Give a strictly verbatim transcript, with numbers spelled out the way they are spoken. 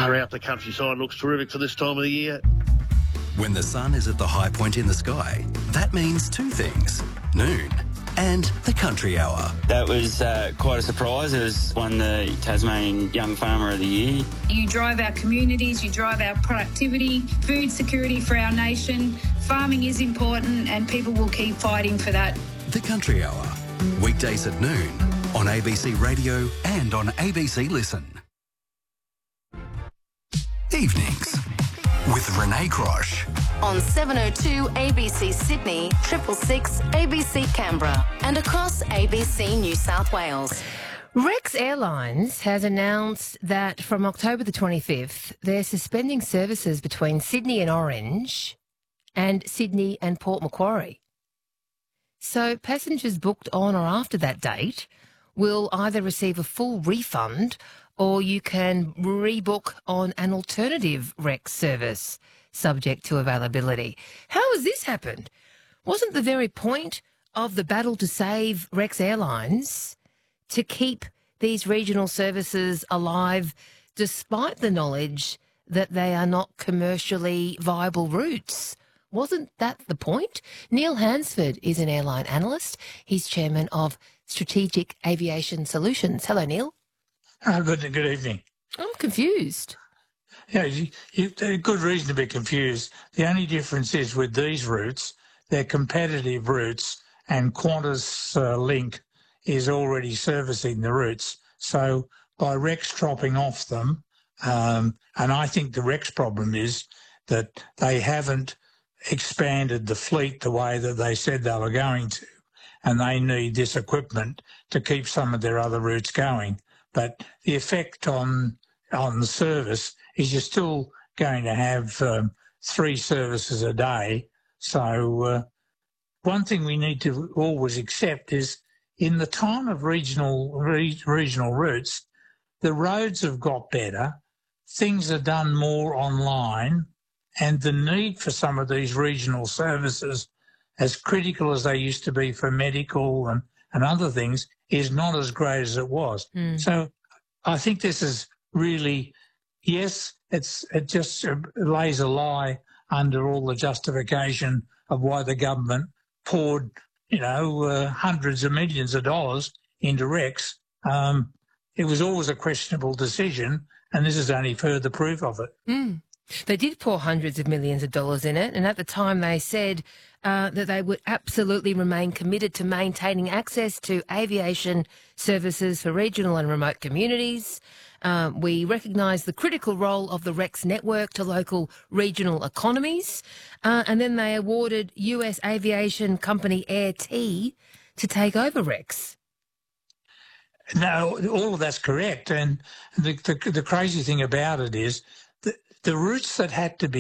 far out, the countryside looks terrific for this time of the year. When the sun is at the high point in the sky, that means two things: noon and the Country Hour. That was uh, quite a surprise. It was won the Tasmanian Young Farmer of the Year. You drive our communities, you drive our productivity, food security for our nation. Farming is important and people will keep fighting for that. The Country Hour, weekdays at noon on A B C Radio and on A B C Listen. Evenings with Renee Crosh. On seven oh two A B C Sydney, triple six A B C Canberra and across A B C New South Wales. Rex Airlines has announced that from October the twenty-fifth, they're suspending services between Sydney and Orange and Sydney and Port Macquarie. So passengers booked on or after that date will either receive a full refund or you can rebook on an alternative Rex service, subject to availability. How has this happened? Wasn't the very point of the battle to save Rex Airlines to keep these regional services alive despite the knowledge that they are not commercially viable routes? Wasn't that the point? Neil Hansford is an airline analyst. He's chairman of Strategic Aviation Solutions. Hello, Neil. Uh, good, good evening. I'm confused. Yeah, you, you, a good reason to be confused. The only difference is with these routes, they're competitive routes, and Qantas uh, Link is already servicing the routes. So by Rex dropping off them, um, and I think the Rex problem is that they haven't expanded the fleet the way that they said they were going to, and they need this equipment to keep some of their other routes going. But the effect on on the service is you're still going to have um, three services a day. So uh, one thing we need to always accept is in the time of regional re regional routes, the roads have got better, things are done more online, and the need for some of these regional services, as critical as they used to be for medical and, and other things, is not as great as it was. Mm. So I think this is really, yes, it's it just lays a lie under all the justification of why the government poured, you know, uh, hundreds of millions of dollars into Rex. Um, it was always a questionable decision, and this is only further proof of it. Mm. They did pour hundreds of millions of dollars in it, and at the time they said uh, that they would absolutely remain committed to maintaining access to aviation services for regional and remote communities. Uh, we recognise the critical role of the Rex network to local regional economies, uh, and then they awarded U S aviation company Air T to take over Rex. No, all of that's correct, and the, the, the crazy thing about it is the, the routes that had to be